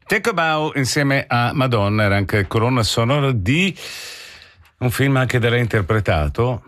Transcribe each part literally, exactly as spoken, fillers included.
Take a Bow insieme a Madonna era anche colonna sonora di un film anche da lei interpretato,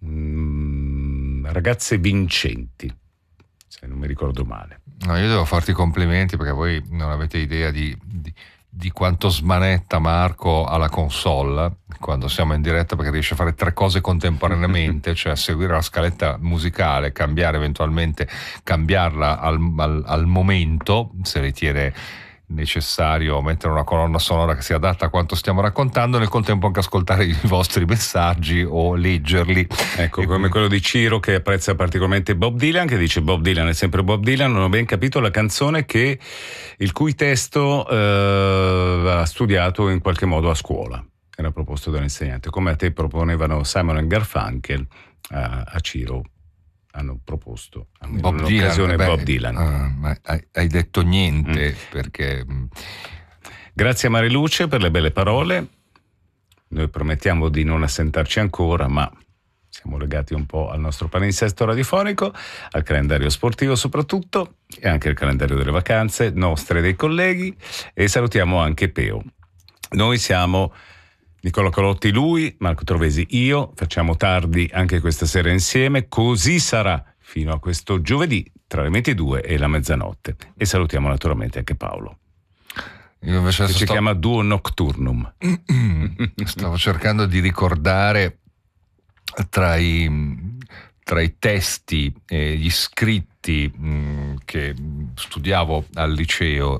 mm, Ragazze vincenti, se non mi ricordo male. No, io devo farti i complimenti perché voi non avete idea di, di, di quanto smanetta Marco alla console quando siamo in diretta, perché riesce a fare tre cose contemporaneamente, cioè seguire la scaletta musicale, cambiare eventualmente, cambiarla al, al, al momento, se ritiene necessario mettere una colonna sonora che sia adatta a quanto stiamo raccontando, nel contempo anche ascoltare i vostri messaggi o leggerli. Ecco, e come quindi... quello di Ciro che apprezza particolarmente Bob Dylan, che dice Bob Dylan è sempre Bob Dylan, non ho ben capito la canzone che il cui testo eh, ha studiato in qualche modo a scuola, era proposto dall'insegnante, come a te proponevano Simon e Garfunkel, a, a Ciro hanno proposto in Bob un'occasione Dylan, Bob beh, Dylan. Uh, hai, hai detto niente, mm. perché... Grazie a Mariluce per le belle parole. Noi promettiamo di non assentarci ancora, ma siamo legati un po' al nostro palinsesto radiofonico, al calendario sportivo soprattutto, e anche al calendario delle vacanze nostre e dei colleghi, e salutiamo anche Peo. Noi siamo Nicola Colotti, lui, Marco Trovesi, io, facciamo tardi anche questa sera insieme, così sarà fino a questo giovedì tra le ventidue e la mezzanotte. E salutiamo naturalmente anche Paolo. Io invece che sto... si chiama Duo Nocturnum. Stavo cercando di ricordare tra i, tra i testi e gli scritti mh, che studiavo al liceo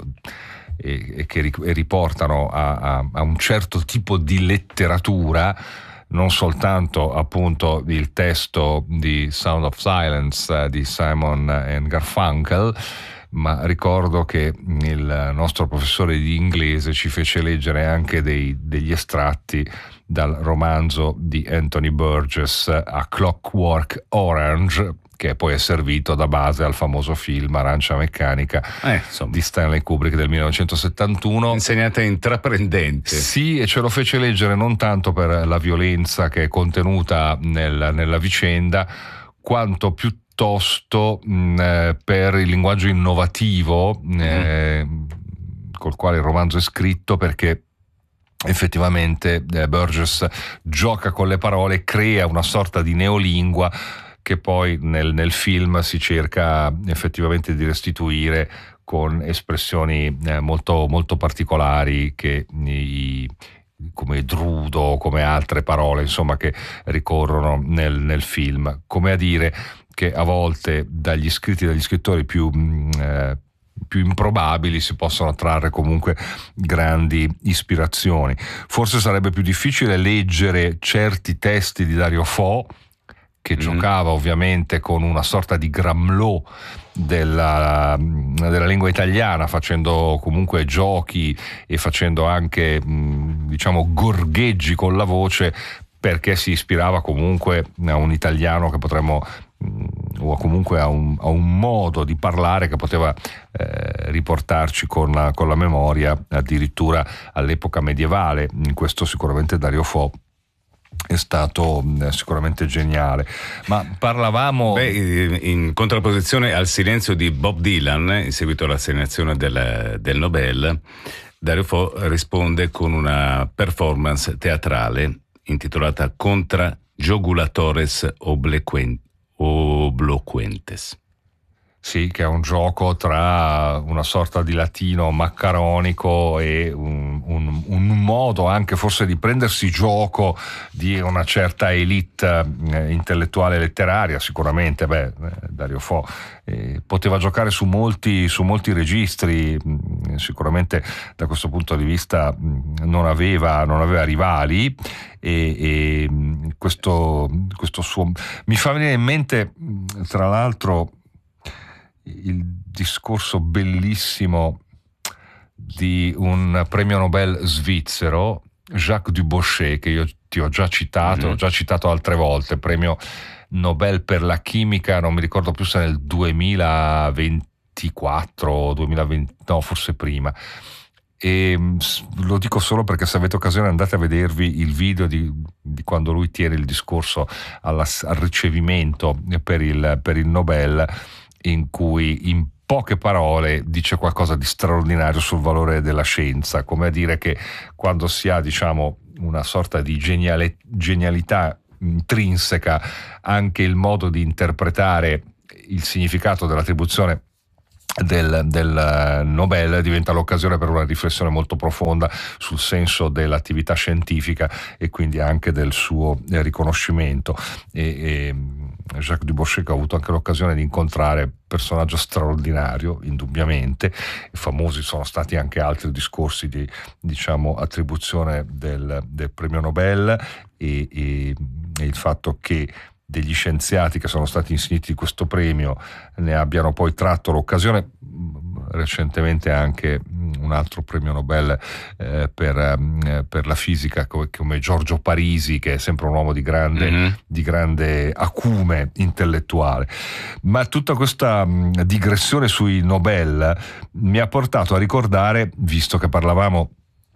e, e che riportano a, a, a un certo tipo di letteratura, non soltanto appunto il testo di Sound of Silence di Simon and Garfunkel, ma ricordo che il nostro professore di inglese ci fece leggere anche dei, degli estratti dal romanzo di Anthony Burgess A Clockwork Orange, che poi è servito da base al famoso film Arancia Meccanica eh, di Stanley Kubrick del millenovecentosettantuno. Insegnante intraprendente. Sì, e ce lo fece leggere non tanto per la violenza che è contenuta nel, nella vicenda, quanto più piuttosto mh, per il linguaggio innovativo eh, mm. col quale il romanzo è scritto, perché effettivamente eh, Burgess gioca con le parole, crea una sorta di neolingua che poi nel, nel film si cerca effettivamente di restituire con espressioni eh, molto, molto particolari che i come drudo, come altre parole, insomma, che ricorrono nel, nel film, come a dire che a volte dagli scritti dagli scrittori più, eh, più improbabili si possono trarre comunque grandi ispirazioni. Forse sarebbe più difficile leggere certi testi di Dario Fo, che mm. giocava ovviamente con una sorta di Gramlò della, della lingua italiana, facendo comunque giochi e facendo anche diciamo gorgheggi con la voce, perché si ispirava comunque a un italiano che potremmo o comunque a un, a un modo di parlare che poteva eh, riportarci con la, con la memoria addirittura all'epoca medievale. In questo sicuramente Dario Fo è stato sicuramente geniale. Ma parlavamo... Beh, in contrapposizione al silenzio di Bob Dylan in seguito all'assegnazione del, del Nobel, Dario Fo risponde con una performance teatrale intitolata Contra Jogulatores Obloquentes. Sì, che è un gioco tra una sorta di latino maccaronico e un, un, un modo anche forse di prendersi gioco di una certa elite eh, intellettuale e letteraria. Sicuramente, beh, eh, Dario Fo eh, poteva giocare su molti, su molti registri, mh, sicuramente da questo punto di vista mh, non aveva, non aveva rivali, e, e mh, questo, questo suo... Mi fa venire in mente, mh, tra l'altro, il discorso bellissimo di un premio Nobel svizzero, Jacques Dubochet, che io ti ho già citato, mm-hmm. ho già citato altre volte, premio Nobel per la chimica, non mi ricordo più se nel duemilaventiquattro o duemilaventi, no, forse prima. E lo dico solo perché se avete occasione andate a vedervi il video di, di quando lui tiene il discorso alla, al ricevimento per il, per il Nobel, in cui in poche parole dice qualcosa di straordinario sul valore della scienza, come a dire che quando si ha, diciamo, una sorta di geniale, genialità intrinseca, anche il modo di interpretare il significato dell'attribuzione Del, del Nobel diventa l'occasione per una riflessione molto profonda sul senso dell'attività scientifica e quindi anche del suo riconoscimento. E, e Jacques Dubochet ha avuto anche l'occasione di incontrare un personaggio straordinario, indubbiamente. Famosi sono stati anche altri discorsi di, diciamo, attribuzione del, del premio Nobel e, e, e il fatto che degli scienziati che sono stati insigniti di questo premio ne abbiano poi tratto l'occasione. Recentemente anche un altro premio Nobel eh, per, eh, per la fisica come, come Giorgio Parisi, che è sempre un uomo di grande, mm-hmm. di grande acume intellettuale. Ma tutta questa mh, digressione sui Nobel mi ha portato a ricordare, visto che parlavamo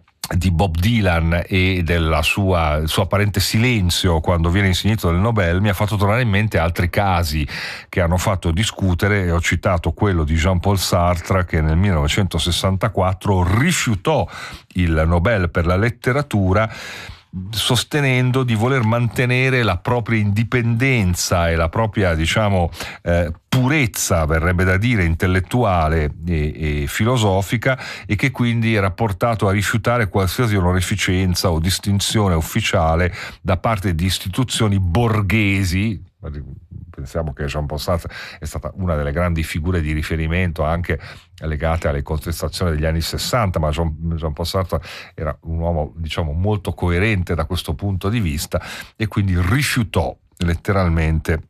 di Bob Dylan e del suo apparente silenzio quando viene insignito del Nobel, mi ha fatto tornare in mente altri casi che hanno fatto discutere, e ho citato quello di Jean-Paul Sartre, che nel millenovecentosessantaquattro rifiutò il Nobel per la letteratura sostenendo di voler mantenere la propria indipendenza e la propria, diciamo, eh, purezza, verrebbe da dire, intellettuale e, e filosofica, e che quindi era portato a rifiutare qualsiasi onorificenza o distinzione ufficiale da parte di istituzioni borghesi. Pensiamo che Jean-Paul Sartre è stata una delle grandi figure di riferimento anche legate alle contestazioni degli anni sessanta, ma Jean- Jean-Paul Sartre era un uomo, diciamo, molto coerente da questo punto di vista, e quindi rifiutò letteralmente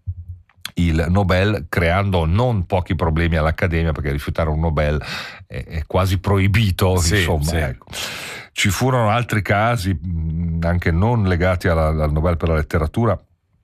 il Nobel, creando non pochi problemi all'Accademia, perché rifiutare un Nobel è, è quasi proibito, sì, insomma, sì. Ecco. Ci furono altri casi anche non legati alla, al Nobel per la letteratura.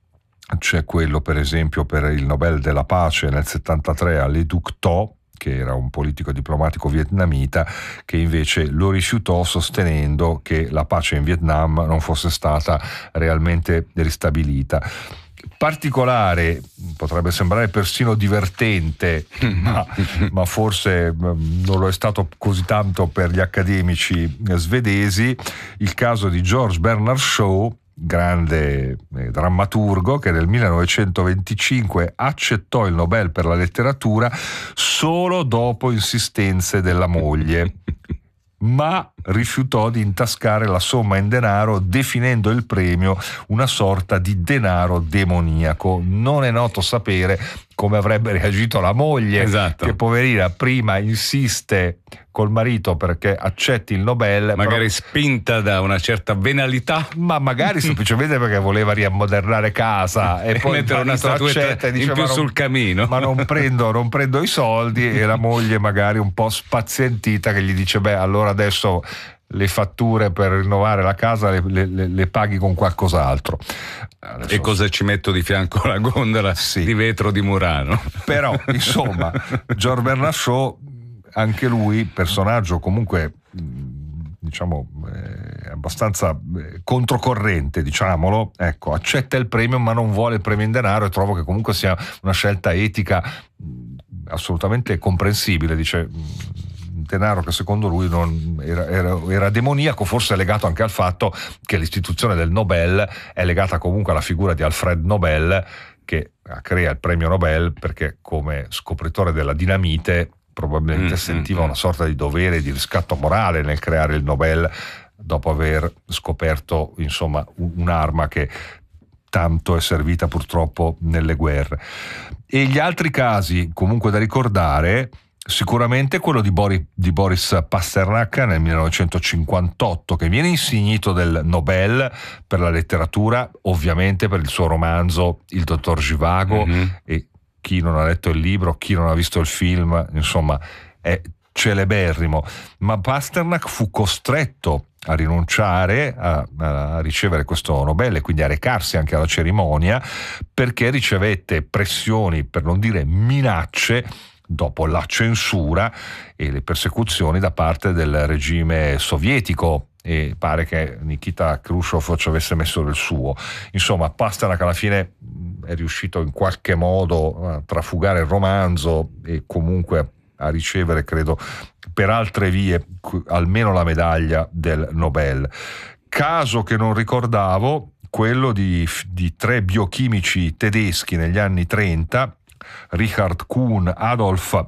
C'è quello, per esempio, per il Nobel della pace nel settantatré a Le Duc Tho, che era un politico diplomatico vietnamita, che invece lo rifiutò sostenendo che la pace in Vietnam non fosse stata realmente ristabilita. Particolare, potrebbe sembrare persino divertente, ma, ma forse non lo è stato così tanto per gli accademici svedesi, il caso di George Bernard Shaw, grande eh, drammaturgo, che nel millenovecentoventicinque accettò il Nobel per la letteratura solo dopo insistenze della moglie, ma rifiutò di intascare la somma in denaro, definendo il premio una sorta di denaro demoniaco. Non è noto sapere come avrebbe reagito la moglie, esatto. Che poverina prima insiste col marito perché accetti il Nobel, magari però, spinta da una certa venalità, ma magari semplicemente perché voleva riammodernare casa e poi mettere una statuetta in più sul camino, ma non prendo, non prendo i soldi, e la moglie magari un po' spazientita che gli dice: beh, allora adesso le fatture per rinnovare la casa le, le, le paghi con qualcos'altro. Adesso, e cosa ci metto di fianco alla gondola, sì, di vetro di Murano? Però insomma, George Bernard Shaw, anche lui personaggio comunque, diciamo, eh, abbastanza eh, controcorrente, diciamolo, ecco, accetta il premio ma non vuole il premio in denaro, e trovo che comunque sia una scelta etica mh, assolutamente comprensibile. Dice denaro che secondo lui non era, era, era demoniaco, forse legato anche al fatto che l'istituzione del Nobel è legata comunque alla figura di Alfred Nobel, che crea il premio Nobel perché come scopritore della dinamite probabilmente mm, sentiva mm, una sorta di dovere, di riscatto morale nel creare il Nobel, dopo aver scoperto, insomma, un'arma che tanto è servita purtroppo nelle guerre. E gli altri casi comunque da ricordare, sicuramente quello di Boris, di Boris Pasternak nel millenovecentocinquantotto, che viene insignito del Nobel per la letteratura, ovviamente per il suo romanzo Il dottor Zhivago, mm-hmm. e chi non ha letto il libro, chi non ha visto il film, insomma, è celeberrimo. Ma Pasternak fu costretto a rinunciare a, a ricevere questo Nobel e quindi a recarsi anche alla cerimonia, perché ricevette pressioni, per non dire minacce, dopo la censura e le persecuzioni da parte del regime sovietico, e pare che Nikita Khrushchev ci avesse messo del suo. Insomma, Pasternak alla fine è riuscito in qualche modo a trafugare il romanzo e comunque a ricevere, credo, per altre vie almeno la medaglia del Nobel. Caso che non ricordavo, quello di, di tre biochimici tedeschi negli anni trenta, Richard Kuhn, Adolf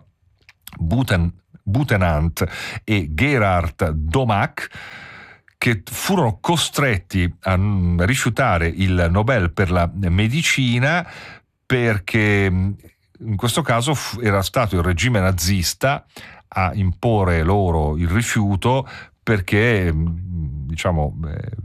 Buten, Butenandt e Gerhard Domag, che furono costretti a rifiutare il Nobel per la medicina perché in questo caso era stato il regime nazista a imporre loro il rifiuto, perché diciamo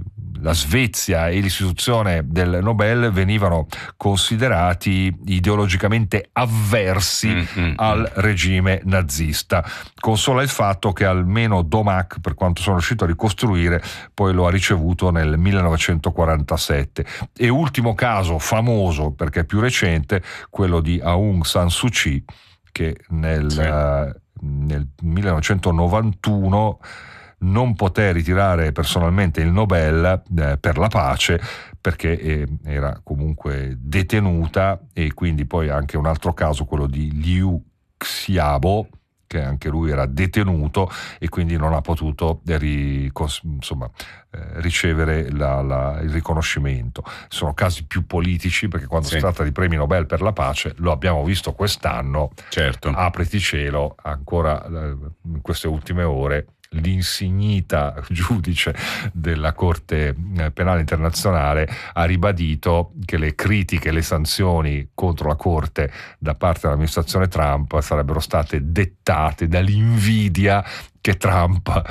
la Svezia e l'istituzione del Nobel venivano considerati ideologicamente avversi mm-hmm. al regime nazista. Consola il fatto che almeno Domag, per quanto sono riuscito a ricostruire, poi lo ha ricevuto nel millenovecentoquarantasette. E ultimo caso famoso, perché è più recente, quello di Aung San Suu Kyi, che nel, sì. uh, nel millenovecentonovantuno non poté ritirare personalmente il Nobel eh, per la pace, perché eh, era comunque detenuta, e quindi poi anche un altro caso, quello di Liu Xiaobo, che anche lui era detenuto e quindi non ha potuto ri, cons, insomma, eh, ricevere la, la, il riconoscimento. Sono casi più politici, perché quando sì. si tratta di premi Nobel per la pace, lo abbiamo visto quest'anno, certo. apriti cielo, ancora eh, in queste ultime ore l'insignita giudice della Corte Penale Internazionale ha ribadito che le critiche e le sanzioni contro la Corte da parte dell'amministrazione Trump sarebbero state dettate dall'invidia che Trump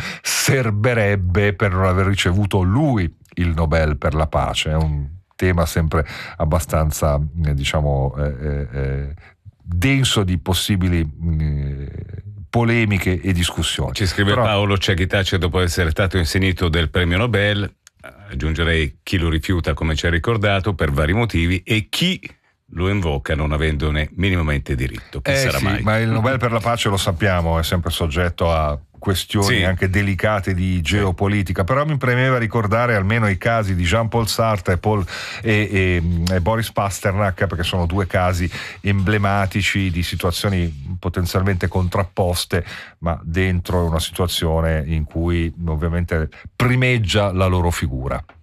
serberebbe per non aver ricevuto lui il Nobel per la pace. È un tema sempre abbastanza, eh, diciamo, eh, eh, denso di possibili eh, polemiche e discussioni. Ci scrive Però... Paolo Ciaghitace, dopo essere stato insignito del premio Nobel, aggiungerei chi lo rifiuta, come ci ha ricordato, per vari motivi, e chi lo invoca non avendone minimamente diritto. Chi eh sarà sì, mai? Ma il Nobel per la pace, lo sappiamo, è sempre soggetto a questioni sì. anche delicate di geopolitica, però mi premeva ricordare almeno i casi di Jean-Paul Sartre e, Paul, e, e, e Boris Pasternak, perché sono due casi emblematici di situazioni potenzialmente contrapposte, ma dentro una situazione in cui ovviamente primeggia la loro figura.